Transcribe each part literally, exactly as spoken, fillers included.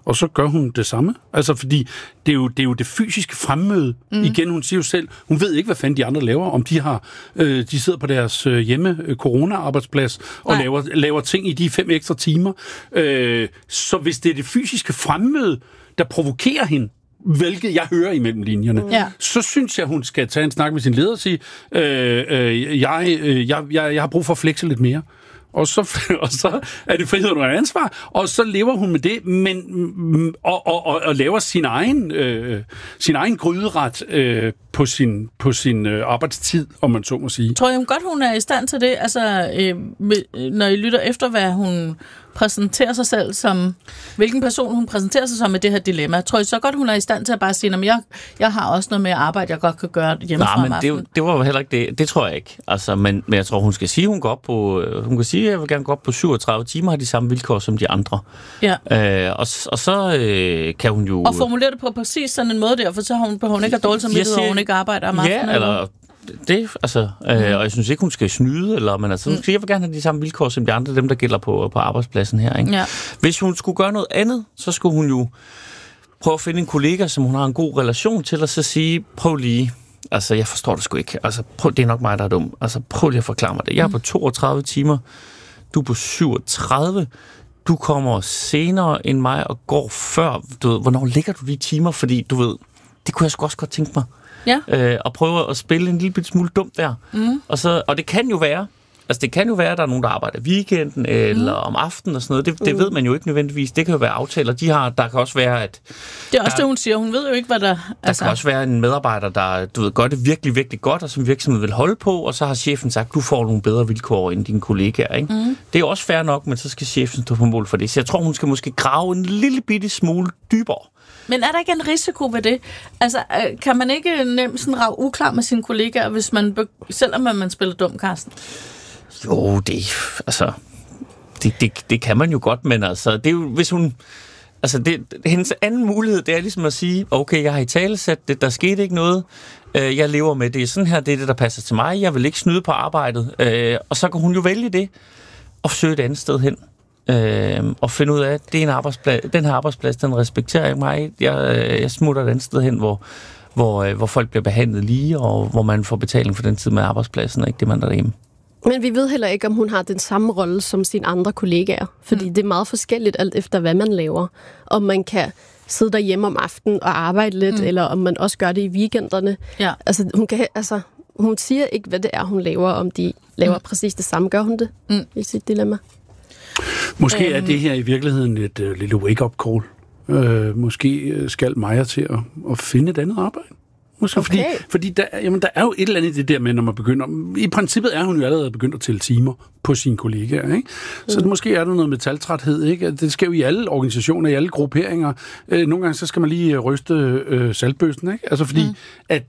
og så gør hun det samme. Altså, fordi det er jo det, er jo det fysiske fremmøde. Mm. Igen, hun siger jo selv, hun ved ikke, hvad fanden de andre laver, om de har, øh, de sidder på deres øh, hjemme øh, corona-arbejdsplads og laver, laver ting i de fem ekstra timer. Øh, så hvis det er det fysiske fremmøde, der provokerer hende, hvilket jeg hører imellem linjerne, mm. så synes jeg, hun skal tage en snak med sin leder og sige, øh, øh, jeg, øh, jeg, jeg, jeg har brug for at flexe lidt mere. Og så, og så er det frihed og ansvar, og så lever hun med det, men og, og, og, og laver sin egen øh, sin egen gryderet øh, på sin på sin øh, arbejdstid, om man så må sige. Tror jeg godt, hun er i stand til det? Altså, øh, når I lytter efter, hvad hun præsenterer sig selv som, hvilken person hun præsenterer sig som med det her dilemma, tror jeg så godt, hun er i stand til at bare sige, at jeg, jeg har også noget med arbejde, jeg godt kan gøre hjemmefra om aftenen. Nej, men det, det var jo heller ikke det. Det tror jeg ikke. Altså, men, men jeg tror, hun skal sige, hun går op på, hun kan sige, at jeg vil gerne gå op på syvogtredive timer, har de samme vilkår som de andre. Ja. Øh, og, og så øh, kan hun jo... Og formulere det på præcis sådan en måde der, for så har hun, hun ikke har dårligt samvittighed, og hun ikke arbejder om aftenen. Ja, eller... Det, altså, øh, mm. og jeg synes ikke, hun skal snyde, eller, men altså, hun skal, jeg vil gerne have de samme vilkår som de andre, dem der gælder på, på arbejdspladsen her. Ikke? Ja. Hvis hun skulle gøre noget andet, så skulle hun jo prøve at finde en kollega, som hun har en god relation til, og så sige, prøv lige, altså jeg forstår det sgu ikke, altså prøv, det er nok mig, der er dum, altså prøv lige at forklare mig det. Jeg er på toogtredive timer, du er på syvogtredive, du kommer senere end mig og går før, du ved, hvornår ligger du de timer, fordi du ved, det kunne jeg sgu også godt tænke mig. Ja. Øh, og prøve at spille en lille smule dumt der. Mm. Og, så, og det kan jo være, altså det kan jo være, at der er nogen, der arbejder weekenden eller mm. om aftenen og sådan noget. Det, det mm. ved man jo ikke nødvendigvis. Det kan jo være aftaler, de har. Der kan også være, at... Det er også der, det, hun siger. Hun ved jo ikke, hvad der... Der altså. kan også være en medarbejder, der du ved, gør det virkelig, virkelig godt, og som virksomheden vil holde på, og så har chefen sagt, du får nogle bedre vilkår end dine kollegaer. Ikke? Mm. Det er jo også fair nok, men så skal chefen stå på mål for det. Så jeg tror, hun skal måske grave en lille bitte smule dybere. Men er der ikke en risiko ved det? Altså, kan man ikke nemt sådan rage uklar med sine kollegaer, hvis man, selvom man spiller dum, Carsten? Jo, det, altså, det, det, det kan man jo godt, men altså, det er jo, hvis hun, altså, det, hendes anden mulighed, det er ligesom at sige, okay, jeg har i talesat det, der skete ikke noget, jeg lever med det, sådan her, det er det, der passer til mig, jeg vil ikke snyde på arbejdet, og så kan hun jo vælge det, og søge et andet sted hen. Øh, og finde ud af, at det er en arbejdsplads, den her arbejdsplads, den respekterer ikke mig. Jeg, jeg smutter et andet sted hen, hvor, hvor, hvor folk bliver behandlet lige, og hvor man får betaling for den tid med arbejdspladsen, og ikke det, man der er derhjemme. Men vi ved heller ikke, om hun har den samme rolle som sine andre kollegaer, fordi mm. det er meget forskelligt alt efter, hvad man laver. Om man kan sidde derhjemme om aftenen og arbejde lidt, mm. eller om man også gør det i weekenderne. Ja. Altså, hun kan, altså, hun siger ikke, hvad det er, hun laver, om de laver mm. præcis det samme. Gør hun det mm. i sit dilemma? Måske er det her i virkeligheden et uh, lille wake-up call. Uh, måske skal Maja til at, at finde et andet arbejde. Måske, okay. Fordi, fordi der, jamen, der er jo et eller andet i det der med, når man begynder... I princippet er hun jo allerede begyndt at tælle timer på sine kollegaer, ikke? Så mm. måske er der noget med taltræthed, ikke? Det sker jo i alle organisationer, i alle grupperinger. Uh, nogle gange så skal man lige ryste uh, saltbøssen, ikke? Altså fordi, mm. at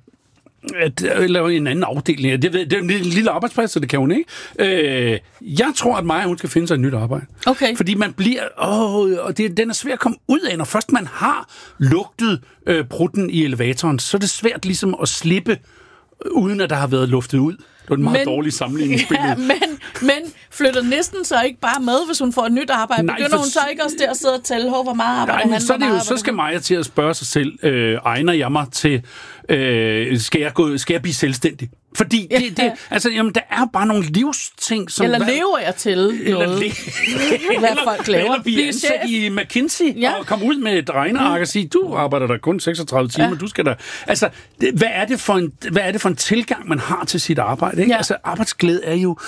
at lave en anden afdeling. Det, det er en lille arbejdsplads, så det kan hun ikke. Øh, jeg tror, at Maja, hun skal finde sig et nyt arbejde. Okay. Fordi man bliver... Åh, og det, den er svært at komme ud af, når først man har lugtet øh, prutten i elevatoren, så er det svært ligesom at slippe, uden at der har været luftet ud. Det var en meget men, dårlig sammenligningsbillede. Ja, men, men flytter næsten så ikke bare med, hvis hun får et nyt arbejde? Nej, Begynder for, hun så ikke også der at sidde og tælle, hvor meget arbejde nej, men så, det jo, så skal Maja til at spørge sig selv, øh, egner jeg mig til, øh, skal, jeg gå, skal jeg blive selvstændig? Fordi det, ja. det, altså, jamen, der er bare nogle livsting, som... Eller lever jeg til eller noget? Le- hvad folk laver? Eller blive ansat i McKinsey ja. og komme ud med et regneark og sige, du arbejder der kun seksogtredive timer, ja. du skal der... Altså, det, hvad, er det for en, hvad er det for en tilgang, man har til sit arbejde? Ikke? Ja. Altså, arbejdsglæde er jo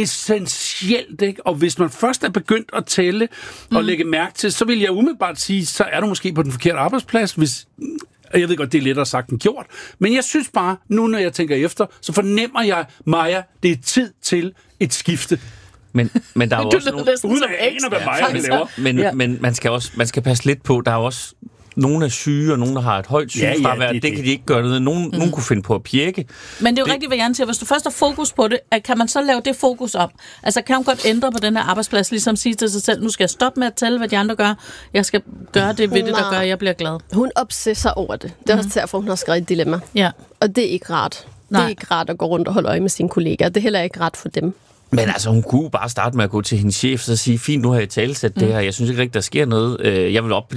essentielt, ikke? Og hvis man først er begyndt at tælle mm. og lægge mærke til, så vil jeg umiddelbart sige, så er du måske på den forkerte arbejdsplads, hvis... Jeg ved godt, det er lettere sagt end gjort, men jeg synes bare, nu når jeg tænker efter, så fornemmer jeg, Maja, det er tid til et skifte. Men, men der er jo også nogle... Uden at aner, hvad Maja vil lave. Men, ja. men man skal også man skal passe lidt på, der er også nogle er syge, og nogle der har et højt sygefravær. Ja, ja, det, det kan de ikke gøre noget. Nogen, mm. nogen kunne finde på at pjekke. Men det er jo det... rigtigt, hvad Jan siger. Hvis du først har fokus på det, kan man så lave det fokus om? Altså kan hun godt ændre på den her arbejdsplads, ligesom sige til sig selv, nu skal jeg stoppe med at tælle, hvad de andre gør. Jeg skal gøre det ved det, der gør, at jeg bliver glad. Hun obsesser over det. Det er mm. også derfor, hun har skrevet et dilemma. Ja. Og det er ikke rart. Nej. Det er ikke rart at gå rundt og holde øje med sine kollegaer. Det er heller ikke rart for dem. Men altså, hun kunne bare starte med at gå til hendes chef og sige, fint, nu har jeg talsat mm. det her. Jeg synes ikke rigtig, der sker noget. Jeg vil op